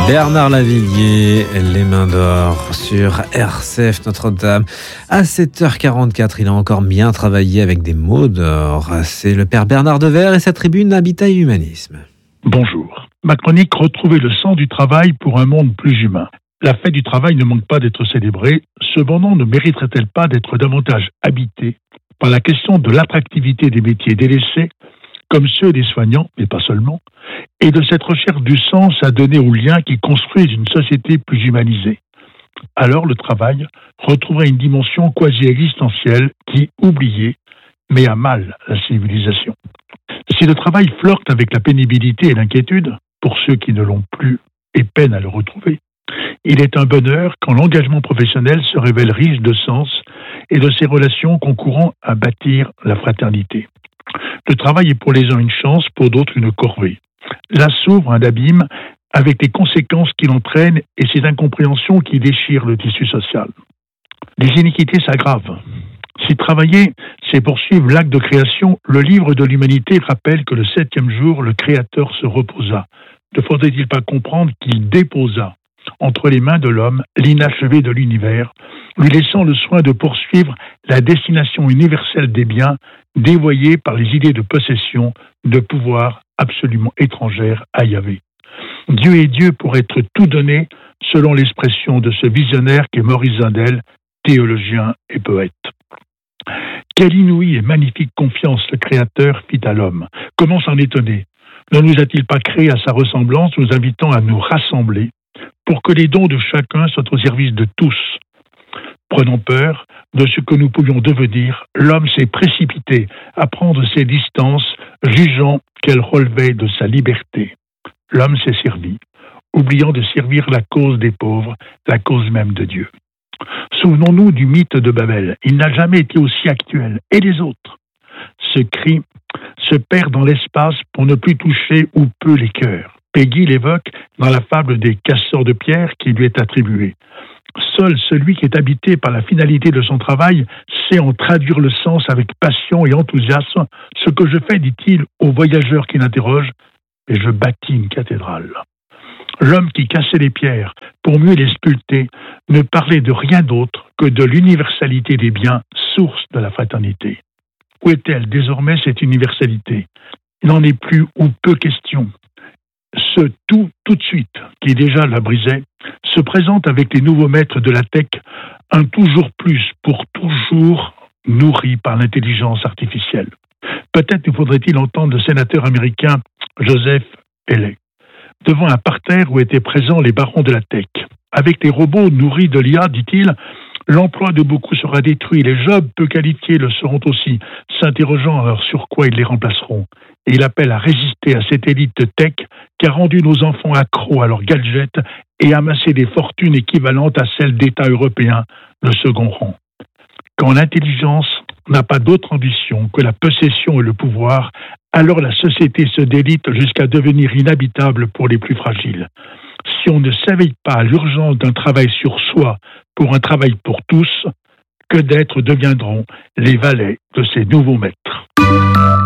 Bernard Lavilliers, Les Mains d'Or sur RCF Notre-Dame. À 7h44, il a encore bien travaillé avec des mots d'or. C'est le père Bernard Devers et sa tribune Habitat et Humanisme. Bonjour. Ma chronique Retrouver le sens du travail pour un monde plus humain. La fête du travail ne manque pas d'être célébrée. Cependant, ne mériterait-elle pas d'être davantage habitée par la question de l'attractivité des métiers délaissés, comme ceux des soignants, mais pas seulement, et de cette recherche du sens à donner aux liens qui construisent une société plus humanisée. Alors le travail retrouverait une dimension quasi-existentielle qui, oubliée, met à mal la civilisation. Si le travail flirte avec la pénibilité et l'inquiétude, pour ceux qui ne l'ont plus et peinent à le retrouver, il est un bonheur quand l'engagement professionnel se révèle riche de sens et de ces relations concourant à bâtir la fraternité. Le travail est pour les uns une chance, pour d'autres une corvée. Là s'ouvre un abîme avec les conséquences qu'il entraîne et ces incompréhensions qui déchirent le tissu social. Les iniquités s'aggravent. Si travailler, c'est poursuivre l'acte de création, le livre de l'humanité rappelle que le 7e jour, le Créateur se reposa. Ne faudrait-il pas comprendre qu'il déposa entre les mains de l'homme l'inachevé de l'univers, lui laissant le soin de poursuivre la destination universelle des biens dévoyés par les idées de possession, de pouvoir absolument étrangères à Yahvé. Dieu est Dieu pour être tout donné, selon l'expression de ce visionnaire qu'est Maurice Zindel, théologien et poète. Quelle inouïe et magnifique confiance le Créateur fit à l'homme. Comment s'en étonner? Ne nous a-t-il pas créés à sa ressemblance, nous invitant à nous rassembler pour que les dons de chacun soient au service de tous? Prenant peur de ce que nous pouvions devenir, l'homme s'est précipité à prendre ses distances, jugeant qu'elles relevaient de sa liberté. L'homme s'est servi, oubliant de servir la cause des pauvres, la cause même de Dieu. Souvenons-nous du mythe de Babel. Il n'a jamais été aussi actuel. Et les autres? Ce cri se perd dans l'espace pour ne plus toucher ou peu les cœurs. Peggy l'évoque dans la fable des casseurs de pierre qui lui est attribuée. Seul celui qui est habité par la finalité de son travail sait en traduire le sens avec passion et enthousiasme. Ce que je fais, dit-il aux voyageurs qui l'interrogent, et je bâtis une cathédrale. L'homme qui cassait les pierres pour mieux les sculpter ne parlait de rien d'autre que de l'universalité des biens, source de la fraternité. Où est-elle désormais cette universalité? Il n'en est plus ou peu question. Ce tout de suite, qui déjà la brisait, se présente avec les nouveaux maîtres de la tech, un toujours plus pour toujours nourri par l'intelligence artificielle. Peut-être nous faudrait-il entendre le sénateur américain Joseph Halley devant un parterre où étaient présents les barons de la tech. Avec les robots nourris de l'IA, dit-il, l'emploi de beaucoup sera détruit, les jobs peu qualifiés le seront aussi, s'interrogeant alors sur quoi ils les remplaceront. Et il appelle à résister à cette élite tech qui a rendu nos enfants accros à leurs gadgets et amassé des fortunes équivalentes à celles d'États européens de second rang. Quand l'intelligence n'a pas d'autre ambition que la possession et le pouvoir, alors la société se délite jusqu'à devenir inhabitable pour les plus fragiles. Si on ne s'éveille pas à l'urgence d'un travail sur soi pour un travail pour tous, que d'êtres deviendront les valets de ces nouveaux maîtres.